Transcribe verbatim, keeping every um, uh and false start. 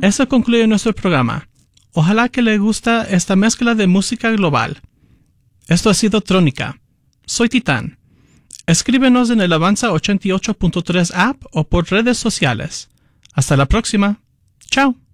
Eso concluye nuestro programa. Ojalá que le gusta esta mezcla de música global. Esto ha sido Trónica. Soy Titán. Escríbenos en el Avanza ochenta y ocho punto tres app o por redes sociales. Hasta la próxima. Chao.